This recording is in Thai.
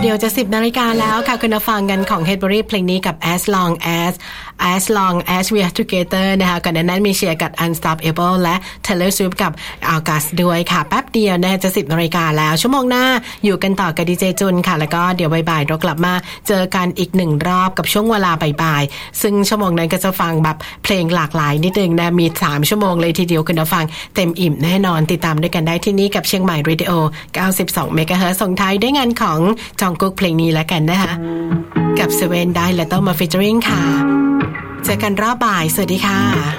เดี๋ยวจะ10 นาฬิกาแล้วค่ะคุณฟังกันของ Hedbury เพลงนี้กับ As Long As We Are Together นะคะก่อนหน้านั้นมีเชียร์กับ Unstoppable และ Taylor Swift กับ August ด้วยค่ะแป๊บเดียวนะจะ10 นาฬิกาแล้วชั่วโมงหน้าอยู่กันต่อกับดีเจจุนค่ะแล้วก็เดี๋ยวบ่ายๆเรากลับมาเจอกันอีก1รอบกับช่วงเวลาบ่ายๆซึ่งชั่วโมงนั้นก็จะฟังแบบเพลงหลากหลายนิดนึงนะมี3 ชั่วโมงเลยทีเดียวคุณฟังเต็มอิ่มแน่นอนติดตามด้วยกันได้ที่นี่กับเชียงใหม่ Radio 92 MHz ส่งท้ายด้วยงานของจองกุ๊กเพลงนี้แล้วกันนะคะกับเซเว่นได้และต้องมาฟีเจอริ่งค่ะเจอกันรอบบ่ายสวัสดีค่ะ